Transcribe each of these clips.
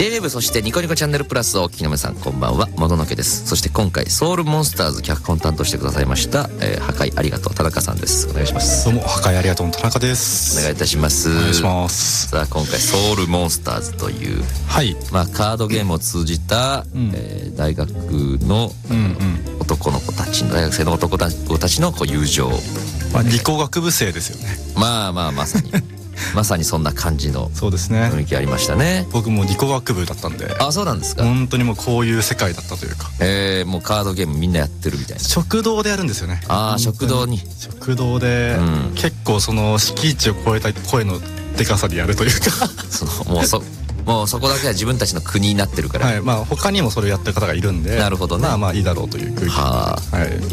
J-WAVE そしてニコニコチャンネルプラスをお聞きの皆さんこんばんは、もののけです。そして今回ソウルモンスターズ脚本担当してくださいました、破壊ありがとう田中さんです。お願いします。 どうも破壊ありがとうの田中です。 お願いいたします。 お願いします。 さあ今回ソウルモンスターズという、 はい、 まあカードゲームを通じた、大学の、男の子たちの大学生の男の子たちのこう友情、 まあ、理工学部生ですよね。 まさにまさにそんな感じの雰囲気ありましたね。 僕も理工学部だったんで。 あ、そうなんですか。 本当にもうこういう世界だったというか、 もうカードゲームみんなやってるみたいな。 食堂でやるんですよね。 ああ、食堂で、 結構その敷地を超えた声のでかさでやるというかもうそこだけは自分たちの国になってるから、 はい、まあ他にもそれをやってる方がいるんで、 なるほどね、 まあいいだろうという空気。 はい、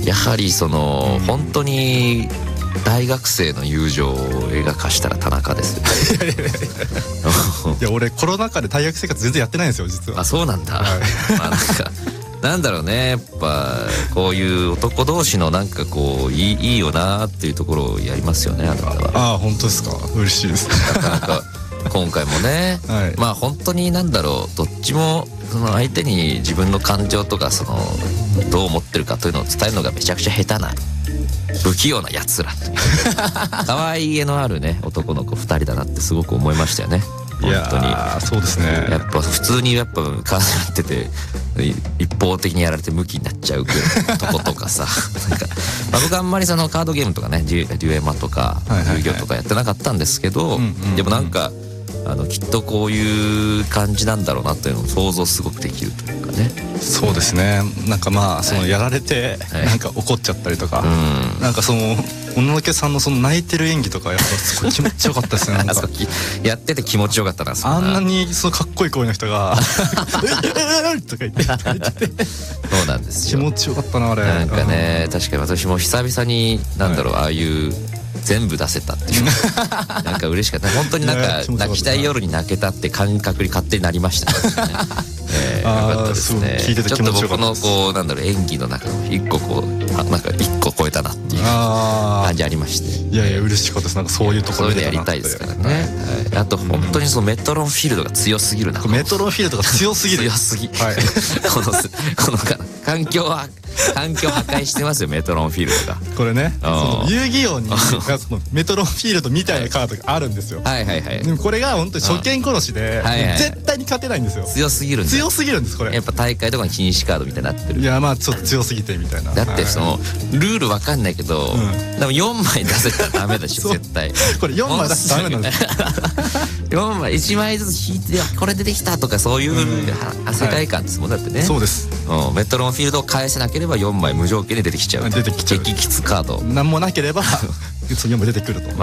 やはりその、本当に大学生の友情を描かしたら田中ですよ。 いや俺コロナ禍で大学生活全然やってないんですよ実は。 あ、そうなんだ。まあなんかなんだろうね、やっぱこういう男同士のなんかこういいよなっていうところをやりますよね、あなたは。 ああ、本当ですか。嬉しいです。 なんか今回もね、まあ本当になんだろう、どっちもその相手に自分の感情とかそのどう思ってるかというのを伝えるのがめちゃくちゃ下手な不器用なやつら可愛い家のあるね男の子2人だなってすごく思いましたよね。本当に。いやそうですね。 やっぱ普通にやっぱカードやってて一方的にやられてムキになっちゃう男とかさなんか、まあ、僕あんまりそのカードゲームとかねデュエマとか遊戯王とかやってなかったんですけど、でもなんかきっとこういう感じなんだろうなというのを想像すごくできるというかね。 そうですね。なんかまあそのやられてなんか怒っちゃったりとか、なんかそのもののけさんのその泣いてる演技とかやっぱすごい気持ちよかったですね。なんかやってて気持ちよかったな。 あんなにそのかっこいい声の人がとか言ってそうなんですよ。 気持ちよかったなあれ。 なんかね、確かに私も久々になんだろう、ああいう全部出せたっていうなんか嬉しかった。本当になんか泣きたい夜に泣けたって感覚に勝手になりましたね。よかったですね。ちょっと僕のこうなんだろう演技の中の一個こうなんか一個超えたなっていう感じありまして。 いやいや嬉しかったです。なんかそういうところでやりたいですからね。あと本当にそのメトロンフィールドが強すぎるな。 メトロンフィールドが強すぎる。 強すぎ。この環境破壊してますよメトロンフィールドが。 これね、遊戯王にそのメトロンフィールドみたいなカードがあるんですよ。でもこれが本当に初見殺しで絶対に勝てないんですよ。 強すぎるんです。強すぎるんですこれ。 やっぱ大会とかに禁止カードみたいになってる。 いやまあちょっと強すぎてみたいな。 だってそのルールわかんないけど、でも4枚出せたらダメでしょ絶対。 これ4枚出せたらダメなんです。 4枚1枚ずつ引いてこれ出てきたとかそういう世界観ですもんだってね。 そうです。 メトロンフィールドを返せなければ4枚無条件で出てきちゃう。激キツカード。 何もなければ4枚出てくると。